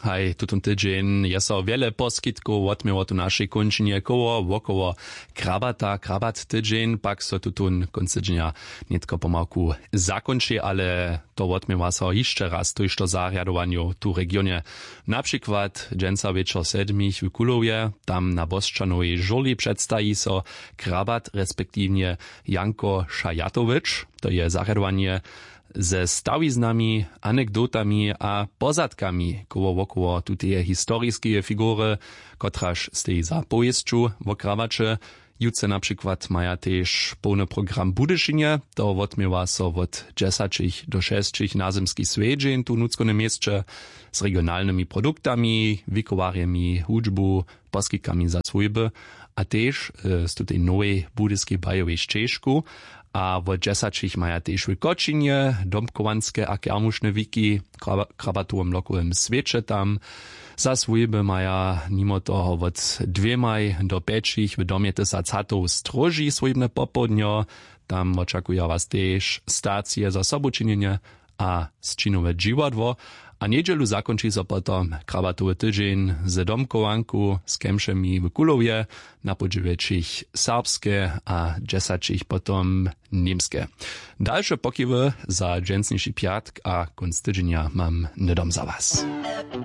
Haj, tutun tydzień jest o wiele poskitków odmieło tu naszej kończynie wokoło krabat tydzień, pak so tutun kończynia nitko pomalku zakończy, ale to odmiewa so jeszcze raz tuż to zariadowaniu tu regionie. Na przykład dżęca wieczor 7 w Kulowie, tam na Boszczanowej żoli przedstawi so krabat, respektywnie Janko Szajatowicz, to je zariadowanie ze stawiznami, anegdotami a pozadkami koło tutej historiskie figury, kotraż stoi za powieściu w krabacze. Jutce na przykład maja też pełny program Budyšinie, to odmiewa so od 10 do 6 na zemskich svedźeń tu nuckonym mieście z regionalnymi produktami, wikowariami, hudżbu, poskitkami za swojby, a też z tutej nowej budyskiej bajowej ścieżku. A w 10 maja też w Kočinie, domkowanske a kermušne wiki, krabatułom lokowym świecie tam. Za swojby maja mimo toho od 2 do 5 w domie Tesacatów stroži swojbne popodnio. Tam oczekuje was też stacje za sobočinjenje a sčinowe dziwadło. A niedzielu zakończy so potom krabatowy tydzień z domkowanku z kemšemi w Kulowie, na podziwieczich serbskie a 10 potom niemskie. Dalsze pokiwy za dżęsniejszy piatk a konc tydzienia mam nedom za was.